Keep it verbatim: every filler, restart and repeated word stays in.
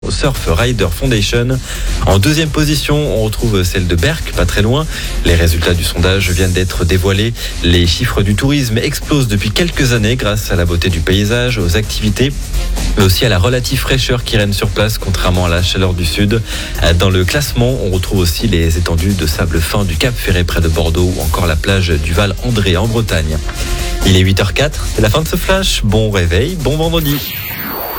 Surf Rider Foundation. En deuxième position, on retrouve celle de Berck, pas très loin. Les résultats du sondage viennent d'être dévoilés. Les chiffres du tourisme explosent depuis quelques années grâce à la beauté du paysage, aux activités, mais aussi à la relative fraîcheur qui règne sur place, contrairement à la chaleur du sud. Dans le classement, on retrouve aussi les étendues de sable fin du Cap Ferret près de Bordeaux ou encore la plage du Val André en Bretagne. Il est huit heures zéro quatre, c'est la fin de ce flash. Bon réveil, bon vendredi.